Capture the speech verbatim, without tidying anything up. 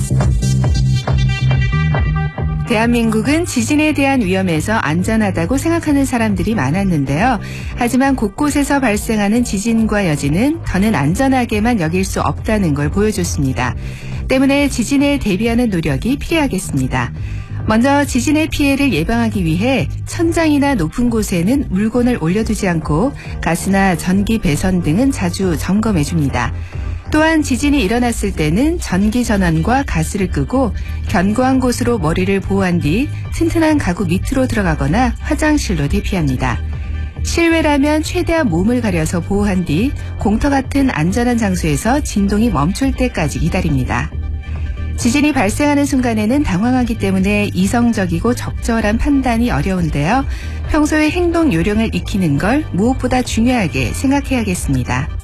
대한민국은 지진에 대한 위험에서 안전하다고 생각하는 사람들이 많았는데요. 하지만 곳곳에서 발생하는 지진과 여진은 더는 안전하게만 여길 수 없다는 걸 보여줬습니다. 때문에 지진에 대비하는 노력이 필요하겠습니다. 먼저 지진의 피해를 예방하기 위해 천장이나 높은 곳에는 물건을 올려두지 않고 가스나 전기 배선 등은 자주 점검해줍니다. 또한 지진이 일어났을 때는 전기 전원과 가스를 끄고 견고한 곳으로 머리를 보호한 뒤 튼튼한 가구 밑으로 들어가거나 화장실로 대피합니다. 실외라면 최대한 몸을 가려서 보호한 뒤 공터 같은 안전한 장소에서 진동이 멈출 때까지 기다립니다. 지진이 발생하는 순간에는 당황하기 때문에 이성적이고 적절한 판단이 어려운데요. 평소에 행동 요령을 익히는 걸 무엇보다 중요하게 생각해야겠습니다.